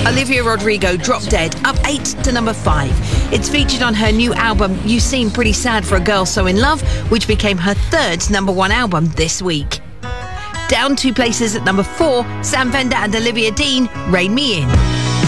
Olivia Rodrigo, Drop Dead, up 8 to number 5. It's featured on her new album, You Seem Pretty Sad for a Girl So In Love, which became her third number 1 album this week. Down 2 places at number 4, Sam Fender and Olivia Dean, Rein Me In.